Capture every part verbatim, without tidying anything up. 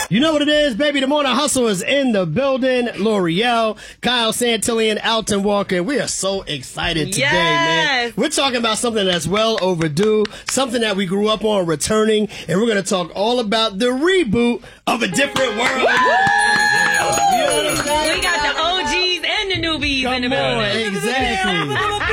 You know what it is, baby. The Morning Hustle is in the building. L'Oreal, Kyle Santillan, Alton Walker. We are so excited today, yes. man. We're talking about something that's well overdue, something that we grew up on returning, and we're going to talk all about the reboot of A Different World. You know what I'm saying? We got the O Gs and the newbies Come in the building. on, exactly.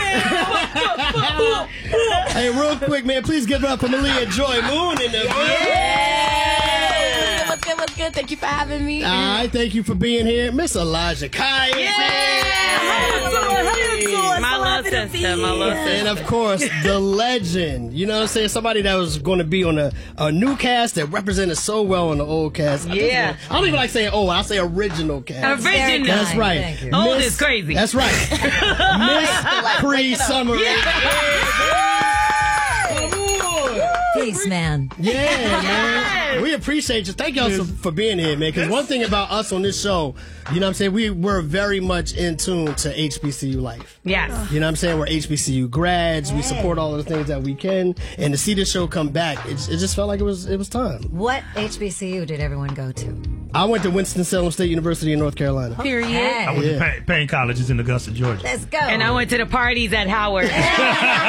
Hey, real quick, man, please give it up for Malia Joy Moon in the building. Yeah. What's good, what's good? Thank you for having me. All right, thank you for being here. Miss Elijah Kai. Yeah. How you doing? How you doing? My So little happy to be sister, my little here. sister. And of course, the legend. You know what I'm saying? Somebody that was going to be on a, a new cast that represented so well on the old cast. I just- Yeah. I don't even like saying old. I say original cast. Original. That's right. Thank you. Old Miss- is crazy. That's right. Miss Cree Summer. Peace, man. Yeah, man. We appreciate you. Thank y'all so, for being here, man. Because one thing about us on this show, you know what I'm saying, we, we're very much in tune to H B C U life. Yes. You know what I'm saying? We're H B C U grads. We support all of the things that we can. And to see this show come back, it, it just felt like it was it was time. What H B C U did everyone go to? I went to Winston-Salem State University in North Carolina. Period. Hey, I went Yeah. to Payne, Payne Colleges in Augusta, Georgia. let's go. And I went to the parties at Howard. Thank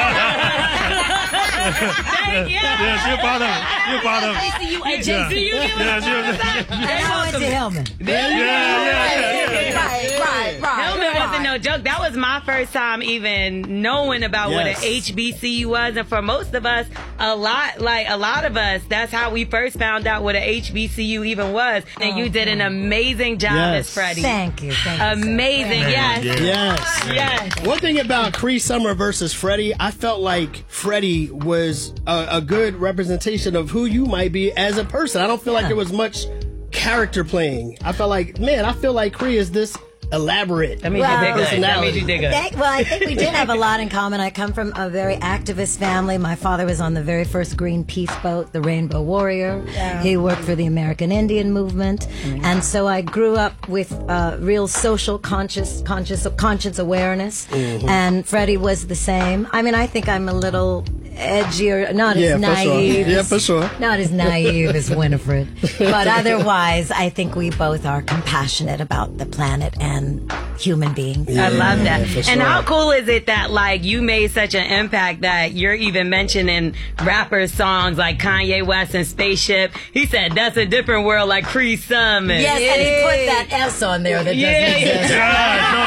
you. Yeah, she a part of it. She a part of it. H B C U adjacent. Yeah, See, you give yeah, us she was- and I went to Hillman. yeah, yeah, yeah, yeah. Right, right, right. Hillman wasn't no joke. That was my first time even knowing about what Yes. an H B C U was, and for most of us, a lot, like a lot of us, that's how we first found out what an H B C U even was. And you did an amazing job Yes. as Freddie. Thank you. Thank you. Amazing, yes, Yeah. Yes. yes. One thing about Cree Summer versus Freddie, I felt like Freddie was a, a good representation of who you might be as a person. I don't feel like there was much character playing. I felt like, man, I feel like Cree is this elaborate. That made Well, you dig good. That made you dig good. Thank- well, I think we did have a lot in common. I come from a very activist family. My father was on the very first Greenpeace boat, the Rainbow Warrior. He worked for the American Indian movement, and so I grew up with uh, real social conscious, conscious, conscience awareness. And Freddie was the same. I mean, I think I'm a little edgier, not Yeah, as for sure. naive. Yeah, as- for sure. Not as naive as Winifred, but otherwise, I think we both are compassionate about the planet and human beings. I love that. for And sure. how cool is it that like you made such an impact that you're even mentioning rappers' songs like Kanye West and Spaceship. He said that's a different world like Cree Summer. Yes, and he put that S on there that doesn't Yeah. exist. Yeah,